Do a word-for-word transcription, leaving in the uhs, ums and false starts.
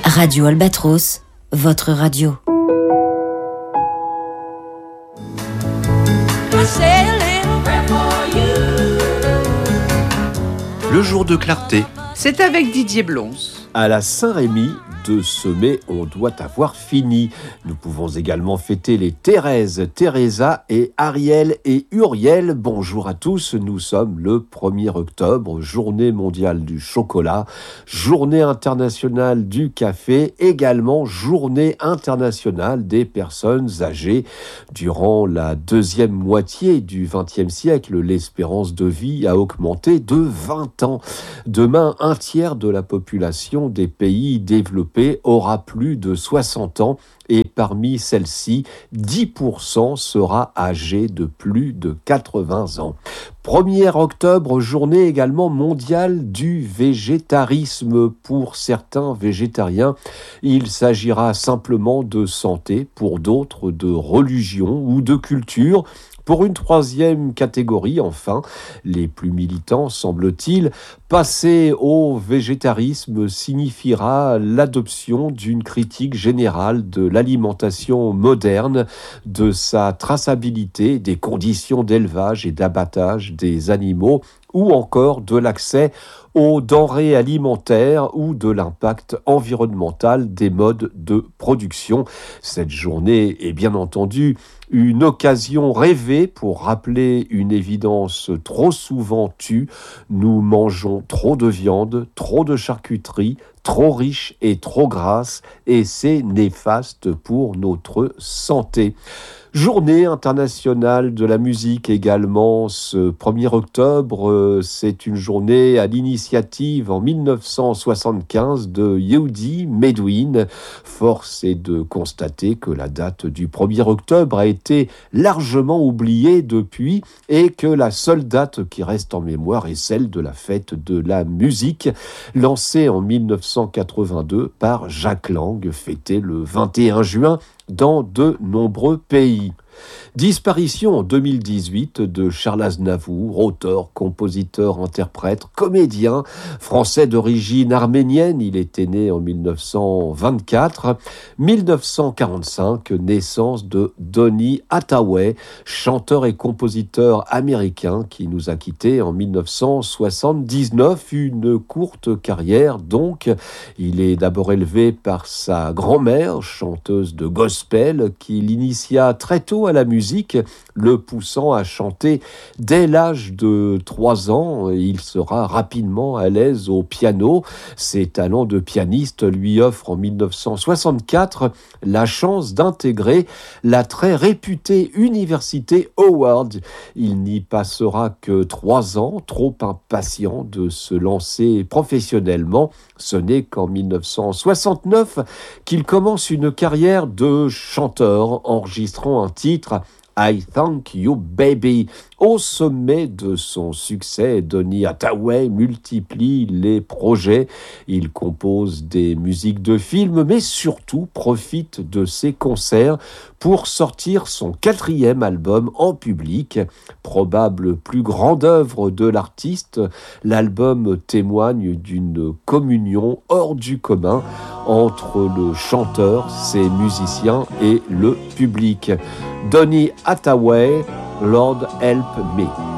Radio Albatros, votre radio. Le jour de clarté. C'est avec Didier Blons. À la Saint-Rémy, de semer, on doit avoir fini. Nous pouvons également fêter les Thérèse, Teresa et Ariel et Uriel. Bonjour à tous, nous sommes le premier octobre, journée mondiale du chocolat, journée internationale du café, également journée internationale des personnes âgées. Durant la deuxième moitié du vingtième siècle, l'espérance de vie a augmenté de vingt ans. Demain, un tiers de la population des pays développés aura plus de soixante ans et parmi celles-ci, dix pour cent sera âgé de plus de quatre-vingts ans. premier octobre, journée également mondiale du végétarisme. Pour certains végétariens, il s'agira simplement de santé, pour d'autres de religion ou de culture. Pour une troisième catégorie, enfin, les plus militants, semble-t-il, passer au végétarisme signifiera l'adoption d'une critique générale de l'alimentation moderne, de sa traçabilité, des conditions d'élevage et d'abattage des animaux, ou encore de l'accès aux denrées alimentaires ou de l'impact environnemental des modes de production. Cette journée est bien entendu une occasion rêvée pour rappeler une évidence trop souvent tue. Nous mangeons trop de viande, trop de charcuterie, trop riche et trop grasse, et c'est néfaste pour notre santé. Journée internationale de la musique également, ce premier octobre, c'est une journée à l'initiative en dix-neuf cent soixante-quinze de Yehudi Menuhin. Force est de constater que la date du premier octobre a été largement oubliée depuis et que la seule date qui reste en mémoire est celle de la fête de la musique, lancée en dix-neuf cent quatre-vingt-deux par Jacques Lang, fêtée le vingt et un juin dans de nombreux pays. Disparition en deux mille dix-huit de Charles Aznavour, auteur, compositeur, interprète, comédien, français d'origine arménienne. Il était né en dix-neuf cent vingt-quatre. dix-neuf cent quarante-cinq, naissance de Donny Hathaway, chanteur et compositeur américain qui nous a quittés en dix-neuf cent soixante-dix-neuf. Une courte carrière donc. Il est d'abord élevé par sa grand-mère, chanteuse de gospel, qui l'initia très tôt à la musique, le poussant à chanter dès l'âge de trois ans. Il sera rapidement à l'aise au piano. Ses talents de pianiste lui offrent en dix-neuf cent soixante-quatre la chance d'intégrer la très réputée université Howard. Il n'y passera que trois ans, trop impatient de se lancer professionnellement. Ce n'est qu'en dix-neuf cent soixante-neuf qu'il commence une carrière de chanteur, enregistrant un titre I Thank You Baby. Au sommet de son succès, Donny Hathaway multiplie les projets. Il compose des musiques de films, mais surtout profite de ses concerts pour sortir son quatrième album en public. Probable plus grande œuvre de l'artiste, l'album témoigne d'une communion hors du commun entre le chanteur, ses musiciens et le public. Donny Hathaway, Lord Help Me.